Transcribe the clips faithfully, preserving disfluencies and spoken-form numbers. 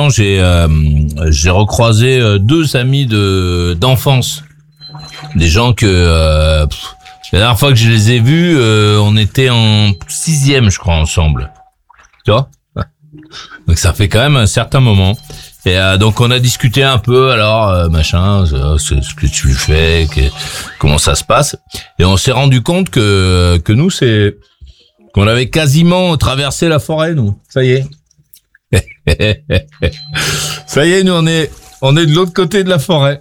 temps, j'ai euh, j'ai recroisé euh, deux amis de d'enfance, des gens que euh, pff, la dernière fois que je les ai vus, euh, on était en sixième, je crois, ensemble. Tu vois? Donc ça fait quand même un certain moment. Et euh, donc on a discuté un peu, alors euh, machin, euh, ce, ce que tu fais, que, comment ça se passe. Et on s'est rendu compte que que nous c'est qu'on avait quasiment traversé la forêt, nous. Ça y est. Ça y est, nous on est on est de l'autre côté de la forêt.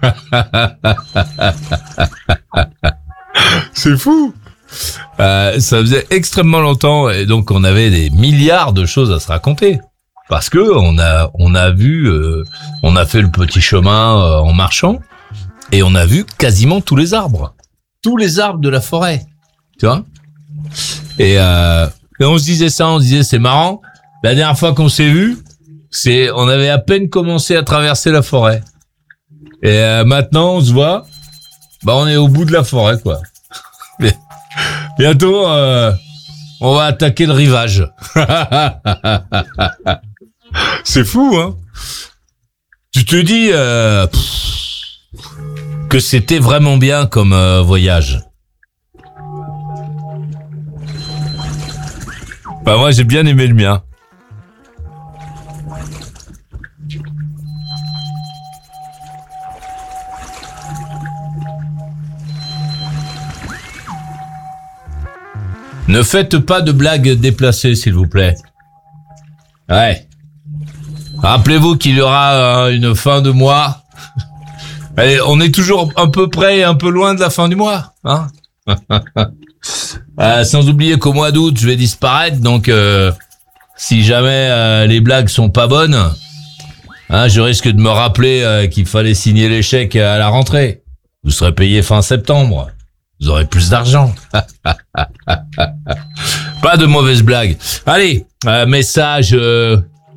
C'est fou. Euh, ça faisait extrêmement longtemps et donc on avait des milliards de choses à se raconter parce que on a on a vu euh, on a fait le petit chemin euh, en marchant et on a vu quasiment tous les arbres, tous les arbres de la forêt, tu vois. Et, euh, et on se disait ça, on se disait c'est marrant. La dernière fois qu'on s'est vu, c'est on avait à peine commencé à traverser la forêt et euh, maintenant on se voit, bah on est au bout de la forêt quoi. Mais bientôt, euh, on va attaquer le rivage. C'est fou, hein? Tu te dis euh, pff, que c'était vraiment bien comme euh, voyage. Bah moi, j'ai bien aimé le mien. Ne faites pas de blagues déplacées, s'il vous plaît. Ouais. Rappelez-vous qu'il y aura euh, une fin de mois. Allez, on est toujours un peu près et un peu loin de la fin du mois, hein. euh, sans oublier qu'au mois d'août, je vais disparaître, donc euh, si jamais euh, les blagues sont pas bonnes, hein, je risque de me rappeler euh, qu'il fallait signer les chèques à la rentrée. Vous serez payé fin septembre. Vous aurez plus d'argent. Pas de mauvaises blagues. Allez, euh, message euh,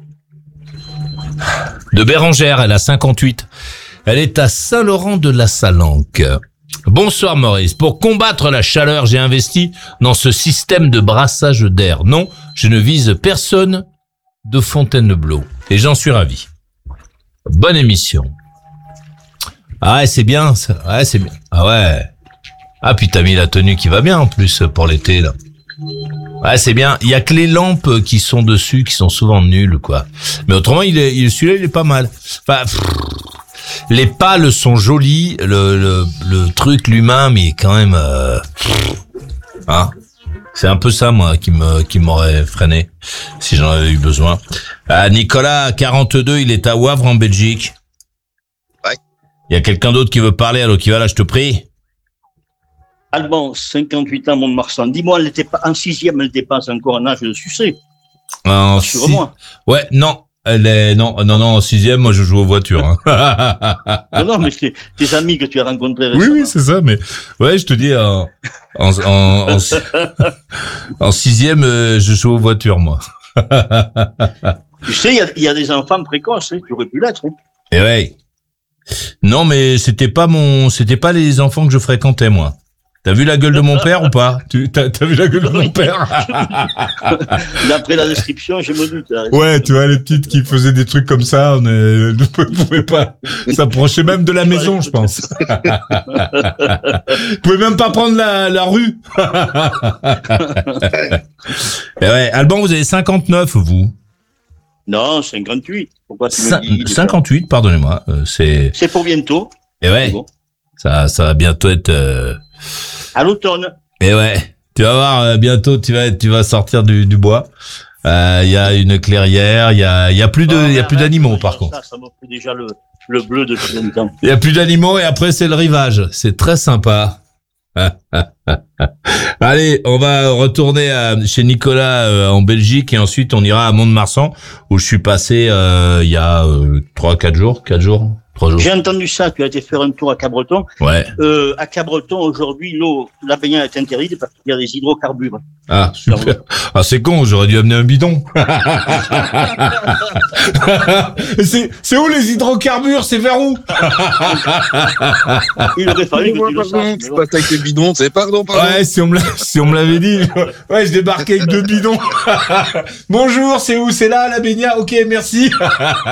de Bérangère, elle a cinquante-huit. Elle est à Saint-Laurent-de-la-Salanque. Bonsoir Maurice. Pour combattre la chaleur, j'ai investi dans ce système de brassage d'air. Non, je ne vise personne de Fontainebleau. Et j'en suis ravi. Bonne émission. Ah ouais, c'est bien. Ça. Ouais, c'est bien. Ah ouais. Ah, puis t'as mis la tenue qui va bien, en plus, pour l'été, là. Ouais, c'est bien. Il y a que les lampes qui sont dessus, qui sont souvent nulles, quoi. Mais autrement, il est, il, celui-là, il est pas mal. Enfin, pff, les pales sont jolis, le, le, le truc, l'humain, mais quand même, euh, hein. C'est un peu ça, moi, qui me, qui m'aurait freiné, si j'en avais eu besoin. Ah, Nicolas, quarante-deux, il est à Wavre, en Belgique. Ouais. Il y a quelqu'un d'autre qui veut parler, alors qui va là, je te prie. Alban, cinquante-huit ans, Mont-de-Marsan. Dis-moi, elle n'était pas en sixième, elle n'était pas encore en âge de sucer. En Assure-moi. Si... Ouais, non, elle est non, non, non, en sixième, moi je joue aux voitures. Hein. non, non, mais c'est tes amis que tu as rencontrés récemment. Oui, oui, c'est ça. Mais ouais, je te dis, en en en, en, en sixième, euh, je joue aux voitures, moi. Tu sais, il y a, y a des enfants précoces, hein, tu aurais pu l'être. Hein. Et ouais. Non, mais c'était pas mon, c'était pas les enfants que je fréquentais, moi. T'as vu la gueule de mon père ou pas? Tu t'as, t'as vu la gueule de mon père? D'après la description, je me doute. Hein. Ouais, tu vois, les petites qui faisaient des trucs comme ça, on ne pouvait pas s'approcher même de la maison, je pense. Vous pouvez même pas prendre la, la rue. Et ouais, Alban, vous avez cinquante-neuf, vous? Non, cinquante-huit. Pourquoi tu Cin- me dis cinquante-huit, pardonnez-moi. Euh, c'est. C'est pour bientôt. Et ouais. Bon. Ça, ça va bientôt être. Euh... À l'automne. Et ouais. Tu vas voir, euh, bientôt, tu vas, tu vas sortir du, du bois. Il euh, y a une clairière. Il y a, il y a plus de, il oh, y a plus d'animaux, par ça, contre. Ça, ça m'a pris déjà le, le bleu depuis longtemps. Il y a plus d'animaux et après c'est le rivage. C'est très sympa. Allez, on va retourner à, chez Nicolas euh, en Belgique et ensuite on ira à Mont-de-Marsan où je suis passé euh, il y a euh, trois, quatre jours, quatre jours, trois jours. J'ai entendu ça. Tu as été faire un tour à Cabreton. Ouais. Euh, à Cabreton aujourd'hui, l'eau, la baignade est interdite parce qu'il y a des hydrocarbures. Ah super. Ah c'est con, j'aurais dû amener un bidon. c'est c'est où les hydrocarbures? C'est vers où? Il aurait fallu que tu le saches. Tu passes avec tes bidons, c'est pardon, pardon. Ouais, si on me l'a, si on me l'avait dit. Ouais, je débarquais avec deux bidons. Bonjour, c'est où? C'est là, la baignade? Ok, merci.